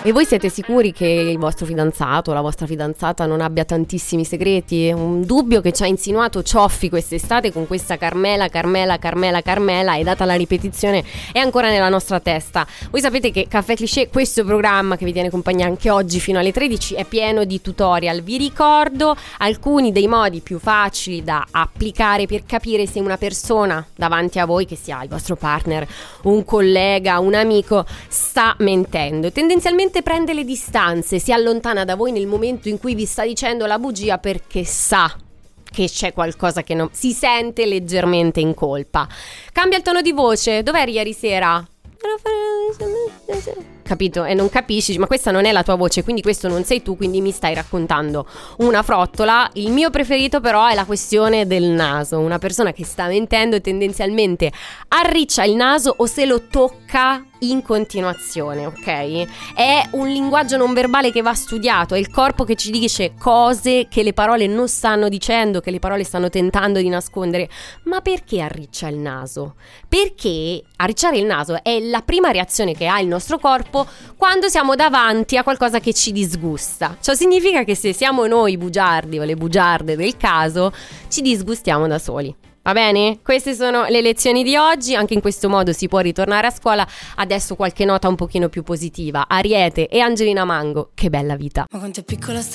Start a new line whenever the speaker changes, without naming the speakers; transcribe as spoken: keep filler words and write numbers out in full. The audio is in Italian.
E voi siete sicuri che il vostro fidanzato o la vostra fidanzata non abbia tantissimi segreti? Un dubbio che ci ha insinuato Cioffi quest'estate con questa Carmela, Carmela, Carmela, Carmela, e data la ripetizione è ancora nella nostra testa. Voi sapete che Caffè Cliché, questo programma che vi tiene compagnia anche oggi fino alle tredici, è pieno di tutorial. Vi ricordo alcuni dei modi più facili da applicare per capire se una persona davanti a voi, che sia il vostro partner, un collega, un amico, sta mentendo. Tendenzialmente prende le distanze, si allontana da voi nel momento in cui vi sta dicendo la bugia, perché sa che c'è qualcosa che non... si sente leggermente in colpa. Cambia il tono di voce. Dov'eri ieri sera? Capito? E non capisci, ma questa non è la tua voce, quindi questo non sei tu, quindi mi stai raccontando una frottola. Il mio preferito però è la questione del naso. Una persona che sta mentendo tendenzialmente arriccia il naso o se lo tocca in continuazione, ok? È un linguaggio non verbale che va studiato, è il corpo che ci dice cose che le parole non stanno dicendo, che le parole stanno tentando di nascondere. Ma perché arriccia il naso? Perché arricciare il naso è la prima reazione che ha il nostro corpo quando siamo davanti a qualcosa che ci disgusta. Ciò significa che se siamo noi i bugiardi o le bugiarde del caso, ci disgustiamo da soli. Va bene? Queste sono le lezioni di oggi. Anche in questo modo si può ritornare a scuola. Adesso qualche nota un pochino più positiva. Ariete e Angelina Mango, che bella vita.
Ma quanto è piccola sta